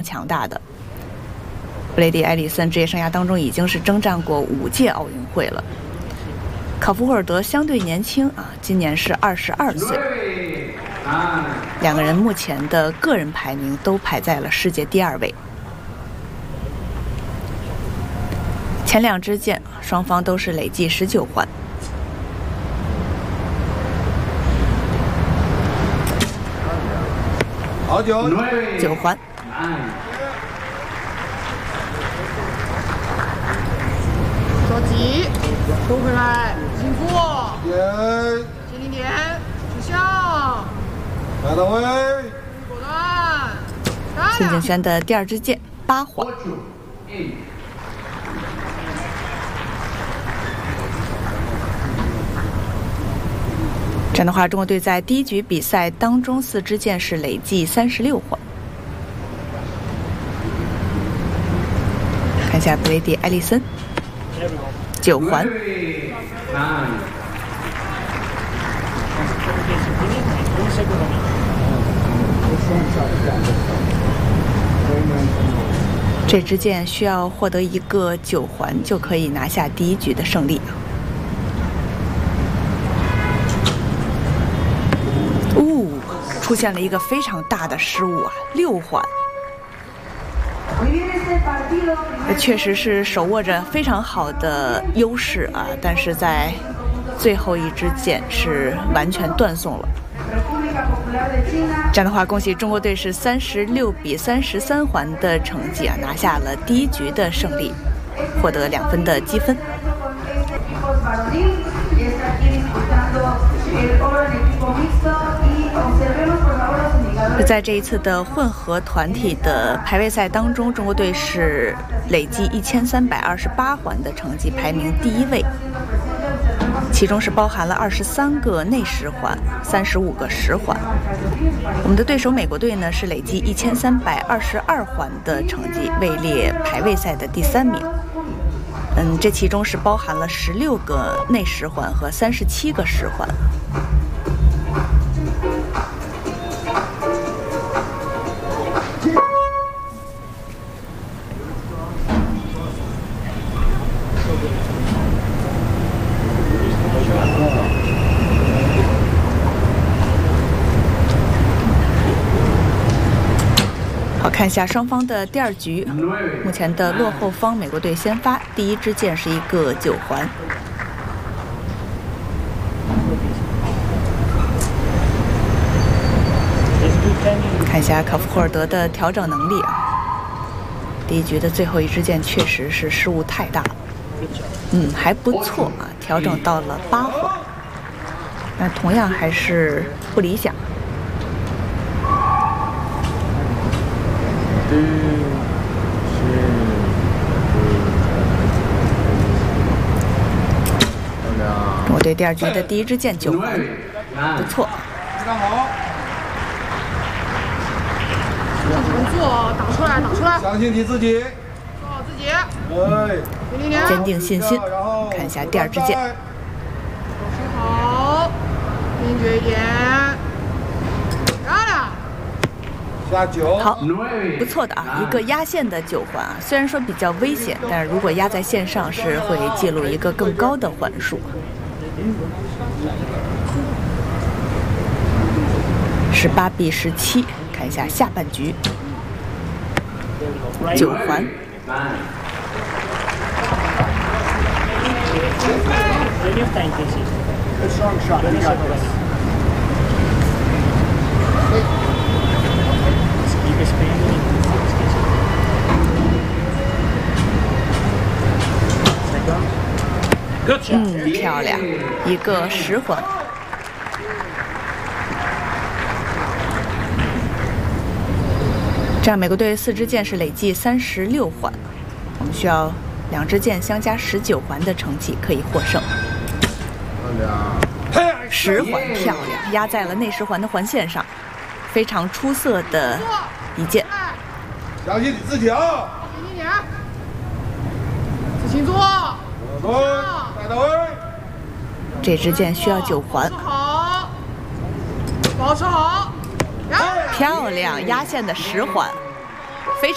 强大的。布雷迪·埃里森职业生涯当中已经是征战过5届奥运会了。考夫霍尔德相对年轻啊，今年是22岁。两个人目前的个人排名都排在了世界第2位。前2支箭，双方都是累计19环。 好 9环。 着急，收回来，进步，接近点，指向， 来到位， 果断。 辛景轩的第2支箭8环。这样的话，中国队在第1局比赛当中4支箭是累计36环。看一下布雷迪·埃利森，9环。这支箭需要获得一个9环，就可以拿下第1局的胜利。出现了一个非常大的失误啊，6环。确实是手握着非常好的优势啊，但是在最后一支箭是完全断送了。这样的话，恭喜中国队是36比33环的成绩啊，拿下了第1局的胜利，获得2分的积分。在这一次的混合团体的排位赛当中，中国队是累计1328环的成绩，排名第1位，其中是包含了23个内10环，35个10环。我们的对手美国队呢是累计1322环的成绩，位列排位赛的第3名。这其中是包含了16个内10环和37个10环。看一下双方的第2局，目前的落后方美国队先发，第1支箭是一个9环。看一下考夫霍尔德的调整能力啊，第1局的最后一支箭确实是失误太大了，还不错啊，调整到了8环，但同样还是不理想。中国队第2局的第1支箭9环，不错。 做，打出来，打出来！ 相信你自己， 做好自己。 坚定信心。看一下第2支箭。 收好，坚决一点。漂亮。 下9。 好，不错的啊，一个压线的9环啊，虽然说比较危险，但是如果压在线上是会记录一个更高的环数。18比17，看一下下半局9环。漂亮，一个10环。这样美国队4支箭是累计36环，我们需要2支箭相加19环的成绩可以获胜。10环漂亮，压在了内10环的环线上，非常出色的一箭。 相信你自己啊！ 轻一点，自行做， 带到位。 这支箭需要9环。 好，保持好。 漂亮，压线的10环。